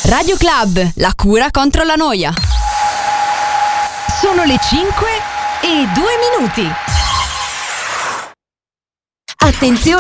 Radio Club, la cura contro la noia. Sono le 5 e 2 minuti. Attenzione!